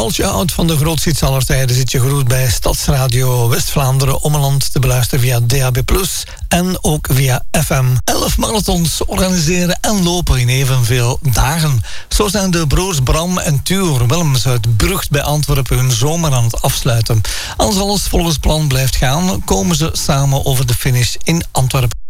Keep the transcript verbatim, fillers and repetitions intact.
Schooltje Oud van de grootste hits aller tijden zit je groet bij Stadsradio West-Vlaanderen Ommeland te beluisteren via D A B plus, en ook via F M. Elf marathons organiseren en lopen in evenveel dagen. Zo zijn de broers Bram en Tuur Willems uit Brugt bij Antwerpen hun zomer aan het afsluiten. Als alles volgens plan blijft gaan, komen ze samen over de finish in Antwerpen.